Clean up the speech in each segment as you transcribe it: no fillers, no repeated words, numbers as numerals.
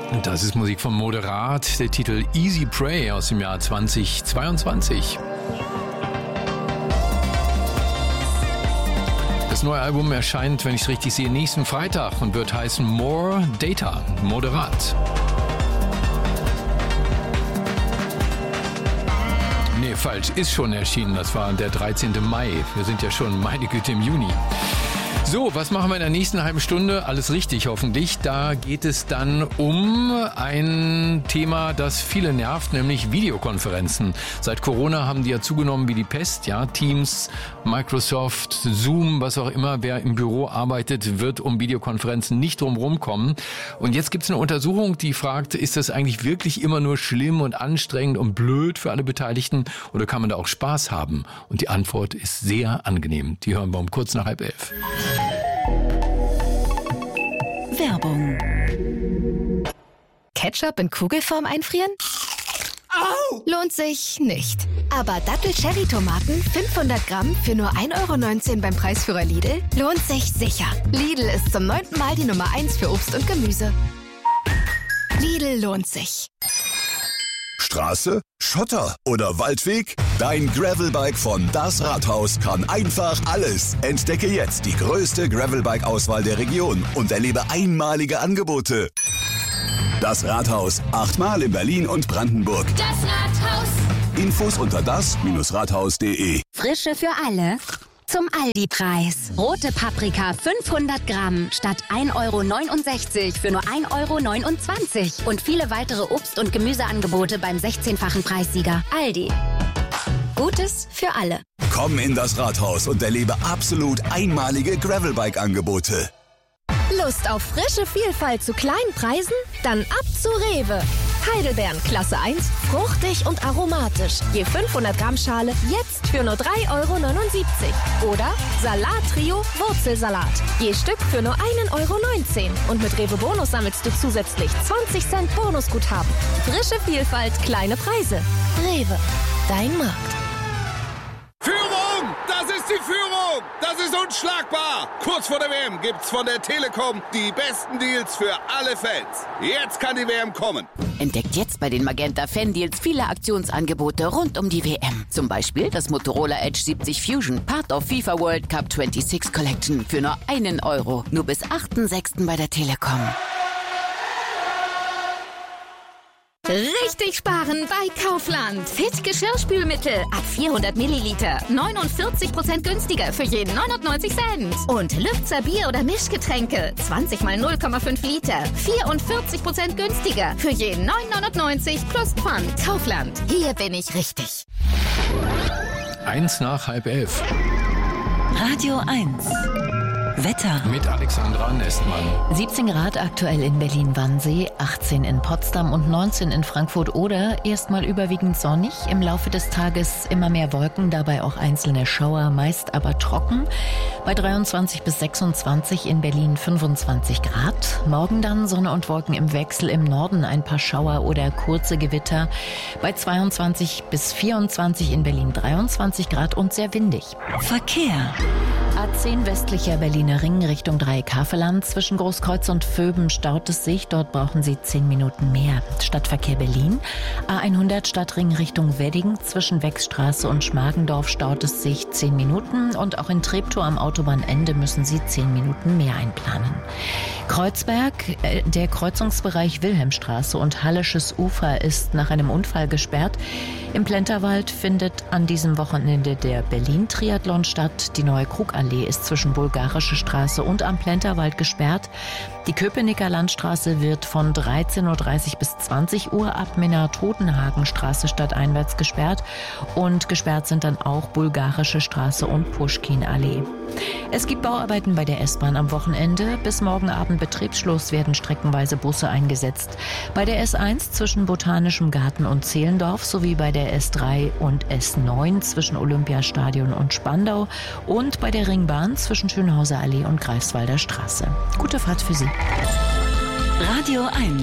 Das ist Musik von Moderat, der Titel Easy Prey aus dem Jahr 2022. Das neue Album erscheint, wenn ich es richtig sehe, nächsten Freitag und wird heißen More Data, Moderat. Nee, falsch, ist schon erschienen, das war der 13. Mai. Wir sind ja schon, meine Güte, im Juni. So, was machen wir in der nächsten halben Stunde? Alles richtig, hoffentlich. Da geht es dann um ein Thema, das viele nervt, nämlich Videokonferenzen. Seit Corona haben die ja zugenommen wie die Pest. Ja, Teams, Microsoft, Zoom, was auch immer. Wer im Büro arbeitet, wird um Videokonferenzen nicht drumherum kommen. Und jetzt gibt es eine Untersuchung, die fragt, ist das eigentlich wirklich immer nur schlimm und anstrengend und blöd für alle Beteiligten oder kann man da auch Spaß haben? Und die Antwort ist sehr angenehm. Die hören wir um kurz nach 10:30. Werbung. Ketchup in Kugelform einfrieren? Au! Lohnt sich nicht. Aber Dattel-Cherry-Tomaten 500 Gramm für nur 1,19 € beim Preisführer Lidl lohnt sich sicher. Lidl ist zum 9. Mal die Nummer 1 für Obst und Gemüse. Lidl lohnt sich. Straße, Schotter oder Waldweg? Dein Gravelbike von Das Rathaus kann einfach alles. Entdecke jetzt die größte Gravelbike-Auswahl der Region und erlebe einmalige Angebote. Das Rathaus, 8-mal in Berlin und Brandenburg. Das Rathaus. Infos unter das-rathaus.de. Frische für alle. Zum Aldi-Preis. Rote Paprika 500 Gramm statt 1,69 € für nur 1,29 €. Und viele weitere Obst- und Gemüseangebote beim 16-fachen Preissieger. Aldi. Gutes für alle. Komm in das Rathaus und erlebe absolut einmalige Gravelbike-Angebote. Lust auf frische Vielfalt zu kleinen Preisen? Dann ab zu Rewe. Heidelbeeren Klasse 1, fruchtig und aromatisch. Je 500 Gramm Schale jetzt für nur 3,79 €. Oder Salat-Trio Wurzelsalat. Je Stück für nur 1,19 €. Und mit Rewe Bonus sammelst du zusätzlich 20 Cent Bonusguthaben. Frische Vielfalt, kleine Preise. Rewe, dein Markt. Führung! Das ist die Führung! Das ist unschlagbar! Kurz vor der WM gibt's von der Telekom die besten Deals für alle Fans. Jetzt kann die WM kommen. Entdeckt jetzt bei den Magenta Fan-Deals viele Aktionsangebote rund um die WM. Zum Beispiel das Motorola Edge 70 Fusion, Part of FIFA World Cup 26 Collection für nur 1 €. Nur bis 8.6. bei der Telekom. Richtig sparen bei Kaufland. Fit Geschirrspülmittel ab 400 Milliliter. 49% günstiger für jeden 99 Cent. Und Lübzer Bier- oder Mischgetränke. 20 mal 0,5 Liter. 44% günstiger für jeden 9,99 plus Pfand. Kaufland. Hier bin ich richtig. 1 nach 10:30. Radio 1. Wetter. Mit Alexandra Nestmann. 17 Grad aktuell in Berlin-Wannsee, 18 in Potsdam und 19 in Frankfurt-Oder. Erstmal überwiegend sonnig, im Laufe des Tages immer mehr Wolken, dabei auch einzelne Schauer, meist aber trocken. Bei 23 bis 26 in Berlin 25 Grad. Morgen dann Sonne und Wolken im Wechsel, im Norden ein paar Schauer oder kurze Gewitter. Bei 22 bis 24 in Berlin 23 Grad und sehr windig. Verkehr. A10 westlicher Berliner Ring Richtung Dreieck-Havelland. Zwischen Großkreuz und Vöben staut es sich. Dort brauchen Sie 10 Minuten mehr. Stadtverkehr Berlin. A100 Stadtring Richtung Wedding. Zwischen Wechsstraße und Schmargendorf staut es sich 10 Minuten. Und auch in Treptow am Autobahnende müssen Sie 10 Minuten mehr einplanen. Kreuzberg, der Kreuzungsbereich Wilhelmstraße und Hallisches Ufer ist nach einem Unfall gesperrt. Im Plenterwald findet an diesem Wochenende der Berlin-Triathlon statt. Die neue Krugallee ist zwischen Bulgarische Straße und am Plenterwald gesperrt. Die Köpenicker Landstraße wird von 13:30 bis 20 Uhr ab Minna-Totenhagenstraße stadteinwärts gesperrt. Und gesperrt sind dann auch Bulgarische Straße und Puschkin-Allee. Es gibt Bauarbeiten bei der S-Bahn am Wochenende. Bis morgen Abend Betriebsschluss werden streckenweise Busse eingesetzt. Bei der S1 zwischen Botanischem Garten und Zehlendorf sowie bei der S3 und S9 zwischen Olympiastadion und Spandau und bei der Ringbahn zwischen Schönhauser Allee und Greifswalder Straße. Gute Fahrt für Sie. Radio 1.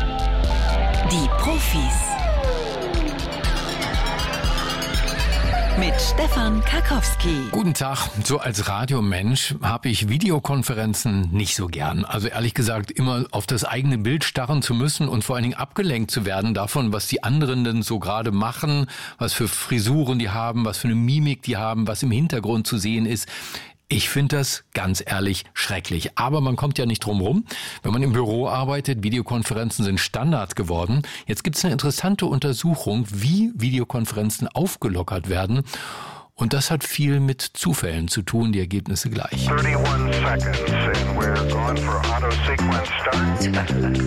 Die Profis. mit Stefan Karkowski. Guten Tag. So als Radiomensch habe ich Videokonferenzen nicht so gern. Also ehrlich gesagt, immer auf das eigene Bild starren zu müssen und vor allen Dingen abgelenkt zu werden davon, was die anderen denn so gerade machen, was für Frisuren die haben, was für eine Mimik die haben, was im Hintergrund zu sehen ist. Ich finde das ganz ehrlich schrecklich. Aber man kommt ja nicht drum rum. Wenn man im Büro arbeitet, Videokonferenzen sind Standard geworden. Jetzt gibt es eine interessante Untersuchung, wie Videokonferenzen aufgelockert werden. Und das hat viel mit Zufällen zu tun, die Ergebnisse gleich. 31 seconds and we're going for auto sequence start.